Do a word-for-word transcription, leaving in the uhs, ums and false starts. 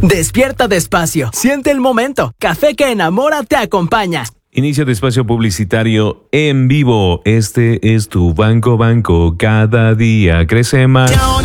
Despierta despacio. Siente el momento. Café que enamora te acompaña. Inicio de espacio publicitario en vivo. Este es tu Banco Banco. Cada día crece más.